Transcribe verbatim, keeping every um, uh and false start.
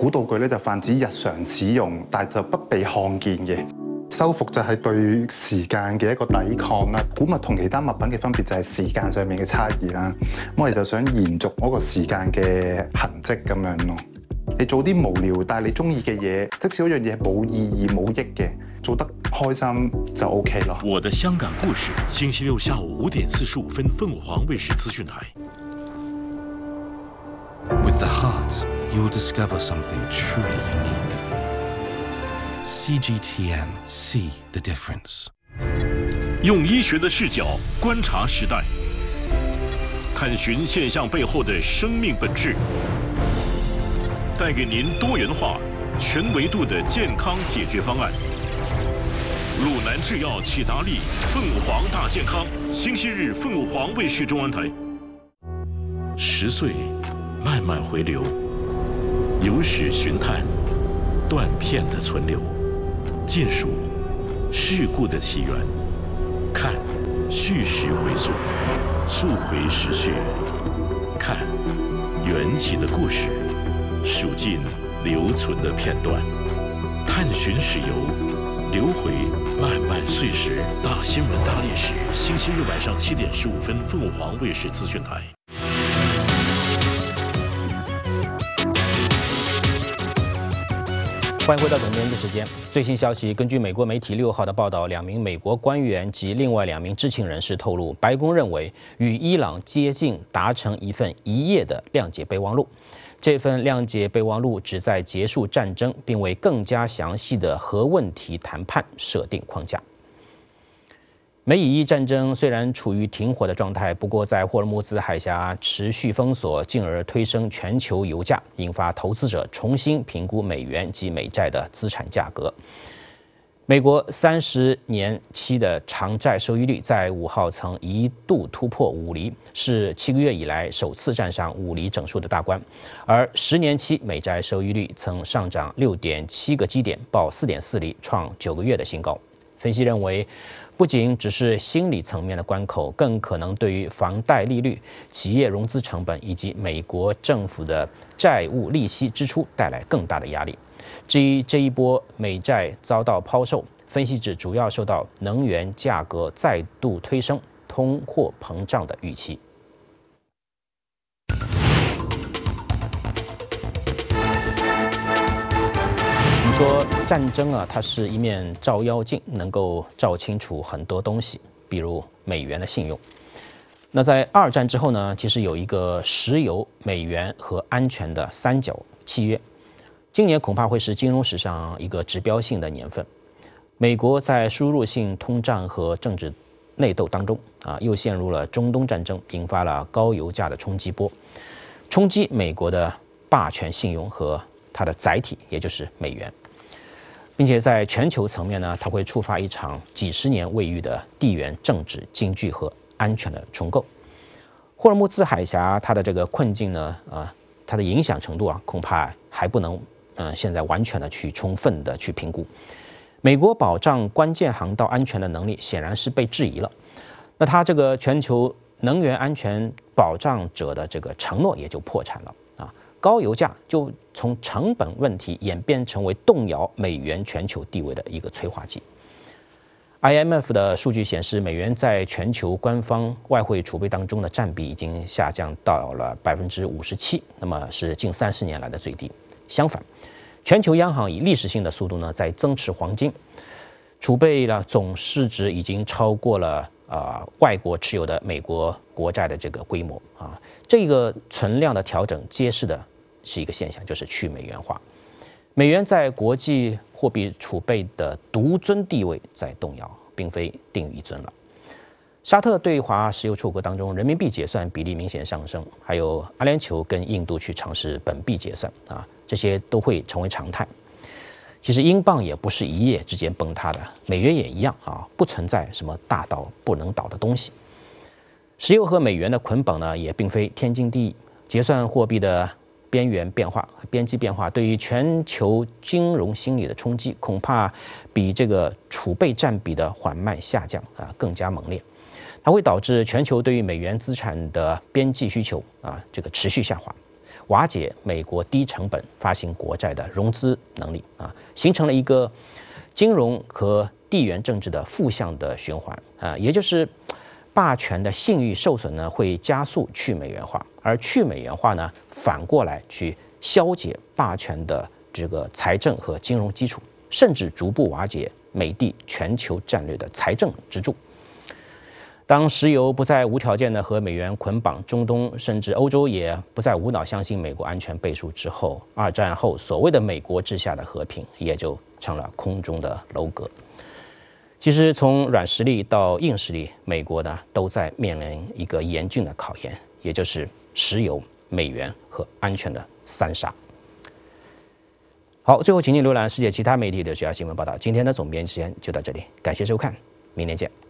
古道具咧就泛指日常使用，但就不被看見嘅。修復就係對時間嘅一個抵抗啦。古物同其他物品嘅分別就係時間上面嘅差異啦。咁我哋就想延續嗰個時間嘅痕跡咁樣咯。你做啲無聊但係你中意嘅嘢，即使嗰樣嘢冇意義冇益嘅，做得開心就 OK 咯。 我的香港故事，星期六下午五點四十五分，鳳凰衛視資訊台。 With the heart, you'll discover something truly unique. C G T M, see the difference. 用醫學的視角觀察時代，探尋現象背後的生命本質，帶給您多元化、全維度的健康解決方案。魯南製藥啟達利鳳凰大健康，星期日鳳凰衛視中文台。十歲慢慢回流，有史尋探斷片的存留，見數事故的起源，看虛實回溯，溯回時序，看緣起的故事，數盡留存的片段，探尋史遊，流回漫漫歲時。大新聞大歷史，星期日晚上七點十五分，鳳凰衛視資訊台。 欢迎回到总编辑时间。最新消息，根据美国媒体六号的报道，两名美国官员及另外两名知情人士透露，白宫认为与伊朗接近达成一份一页的谅解备忘录。这份谅解备忘录旨在结束战争，并为更加详细的核问题谈判设定框架。美以伊战争虽然处于停火的状态，不过在霍尔木兹海峡持续封锁，进而推升全球油价，引发投资者重新评估美元及美债的资产价格。美国三十年期的长债收益率在五号曾一度突破五厘，是七个月以来首次站上五厘整数的大关，而十年期美债收益率曾上涨六点七个基点，报四点四厘，创九个月的新高。分析认为，不仅只是心理层面的关口，更可能对于房贷利率、企业融资成本以及美国政府的债务利息支出带来更大的压力。至于这一波美债遭到抛售，分析指主要受到能源价格再度推升、通货膨胀的预期。说战争啊，它是一面照妖镜，能够照清楚很多东西，比如美元的信用。那在二战之后呢，其实有一个石油、美元和安全的三角契约。今年恐怕会是金融史上一个指标性的年份。美国在输入性通胀和政治内斗当中啊，又陷入了中东战争，引发了高油价的冲击波，冲击美国的霸权信用和它的载体，也就是美元。并且在全球层面呢，它会触发一场几十年未遇的地缘政治惊惧和安全的重构。霍尔木兹海峡它的这个困境呢，啊，它的影响程度啊，恐怕还不能嗯、呃、现在完全的去充分的去评估。美国保障关键航道安全的能力显然是被质疑了，那它这个全球能源安全保障者的这个承诺也就破产了啊。高油价就从成本问题演变成为动摇美元全球地位的一个催化剂。I M F 的数据显示，美元在全球官方外汇储备当中的占比已经下降到了百分之五十七，那么是近三十年来的最低。相反，全球央行以历史性的速度呢在增持黄金，储备了总市值已经超过了呃外国持有的美国国债的这个规模啊。这个存量的调整揭示的是一个现象，就是去美元化。美元在国际货币储备的独尊地位在动摇，并非定于一尊了。沙特对华石油出口当中人民币结算比例明显上升，还有阿联酋跟印度去尝试本币结算啊，这些都会成为常态。其实英镑也不是一夜之间崩塌的，美元也一样啊，不存在什么大到不能倒的东西。石油和美元的捆绑呢，也并非天经地义。结算货币的边缘变化和边际变化对于全球金融心理的冲击，恐怕比这个储备占比的缓慢下降啊更加猛烈。它会导致全球对于美元资产的边际需求啊这个持续下滑， 瓦解美国低成本发行国债的融资能力啊，形成了一个金融和地缘政治的负向的循环啊，也就是霸权的信誉受损呢，会加速去美元化，而去美元化呢，反过来去消解霸权的这个财政和金融基础，甚至逐步瓦解美帝全球战略的财政支柱。当石油不再无条件的和美元捆绑，中东甚至欧洲也不再无脑相信美国安全倍数之后，二战后所谓的美国治下的和平也就成了空中的楼阁。其实从软实力到硬实力，美国呢都在面临一个严峻的考验，也就是石油、美元和安全的三杀。好，最后请您浏览世界其他媒体的主要新闻报道。今天的总编时间就到这里，感谢收看，明天见。